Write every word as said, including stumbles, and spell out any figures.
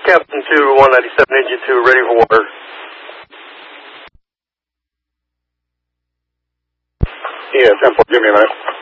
Captain two, one ninety-seven, engine two, ready for water. Yeah, ten four, give me a minute.